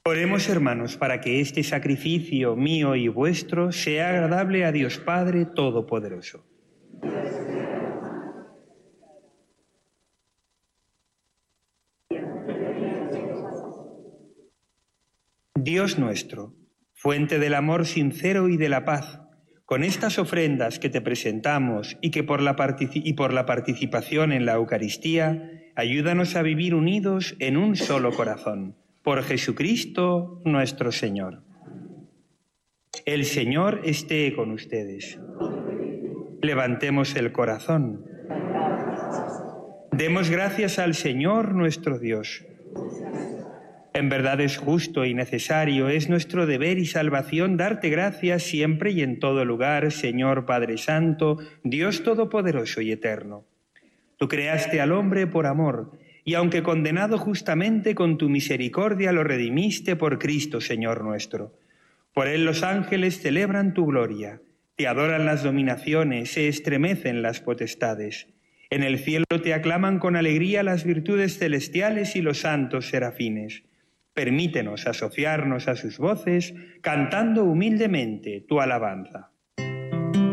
Oremos, hermanos, para que este sacrificio mío y vuestro sea agradable a Dios Padre Todopoderoso. Dios nuestro, fuente del amor sincero y de la paz, con estas ofrendas que te presentamos y que por la participación en la Eucaristía, ayúdanos a vivir unidos en un solo corazón. Por Jesucristo nuestro Señor. El Señor esté con ustedes. Levantemos el corazón. Demos gracias al Señor nuestro Dios. En verdad es justo y necesario, es nuestro deber y salvación darte gracias siempre y en todo lugar, Señor Padre Santo, Dios Todopoderoso y Eterno. Tú creaste al hombre por amor, y aunque condenado justamente, con tu misericordia lo redimiste por Cristo, Señor nuestro. Por él los ángeles celebran tu gloria, te adoran las dominaciones, se estremecen las potestades. En el cielo te aclaman con alegría las virtudes celestiales y los santos serafines. Permítenos asociarnos a sus voces, cantando humildemente tu alabanza.